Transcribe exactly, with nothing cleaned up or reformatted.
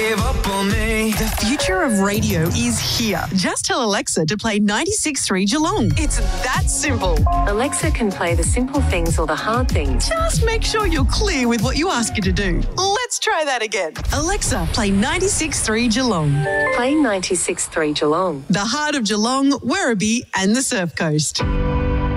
gave up on me. The future of radio is here. Just tell Alexa to play ninety-six point three Geelong. It's that simple. Alexa can play the simple things or the hard things. Just make sure you're clear with what you ask her to do. Let's try that again. Alexa, play ninety-six point three Geelong. Play ninety-six point three Geelong. The heart of Geelong, Werribee and the Surf Coast.